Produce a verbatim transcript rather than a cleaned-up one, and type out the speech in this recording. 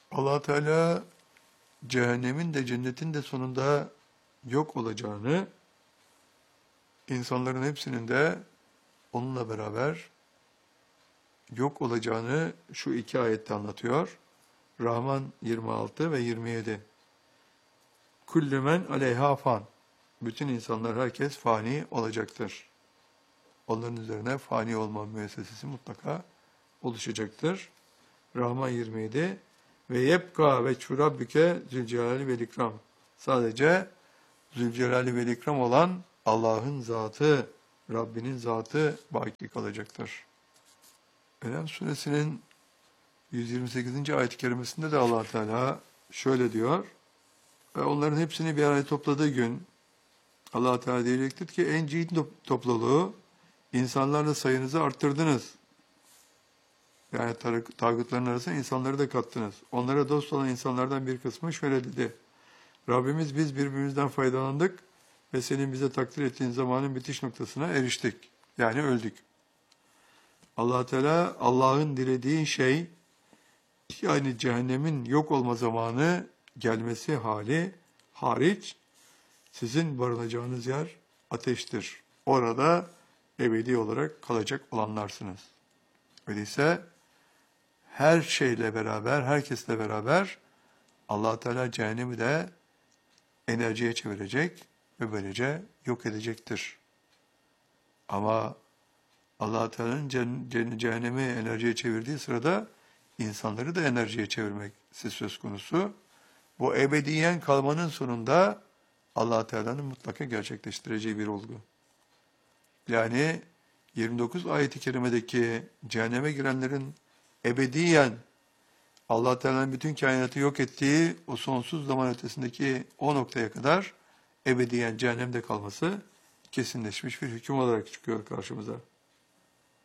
Allah Teala cehennemin de cennetin de sonunda yok olacağını, insanların hepsinin de onunla beraber yok olacağını şu iki ayette anlatıyor. Rahman yirmi altı ve yirmi yedi. Kullu men aleyha fan. Bütün insanlar, herkes fani olacaktır. Onların üzerine fani olma müessesesi mutlaka oluşacaktır. Rahman yirmi yedi. Ve yebka ve çurabbüke zülcelali vel ikram. Sadece zülcelali vel ikram olan Allah'ın zatı, Rabbinin zatı baki kalacaktır. En'am suresinin yüz yirmi sekizinci ayet-i kerimesinde de Allah Teala şöyle diyor. Ve onların hepsini bir araya topladığı gün Allah Teala diyecektir ki en cihin topluluğu, insanlarla sayınızı arttırdınız. Yani tağutların arasına insanları da kattınız. Onlara dost olan insanlardan bir kısmı şöyle dedi. Rabbimiz, biz birbirimizden faydalandık ve senin bize takdir ettiğin zamanın bitiş noktasına eriştik. Yani öldük. Allah Teala, Allah'ın dilediği şey, yani cehennemin yok olma zamanı gelmesi hali hariç, sizin barınacağınız yer ateştir. Orada ebedi olarak kalacak olanlarsınız. Öyleyse her şeyle beraber, herkesle beraber Allah Teala cehennemi de enerjiye çevirecek ve böylece yok edecektir. Ama Allah Teala'nın cehennemi enerjiye çevirdiği sırada insanları da enerjiye çevirmek söz konusu. Bu ebediyen kalmanın sonunda Allah Teala'nın mutlaka gerçekleştireceği bir olgu. Yani yirmi dokuz ayet-i kerimedeki cehenneme girenlerin ebediyen Allah Teala'nın bütün kainatı yok ettiği o sonsuz zaman ötesindeki o noktaya kadar ebediyen cehennemde kalması kesinleşmiş bir hüküm olarak çıkıyor karşımıza.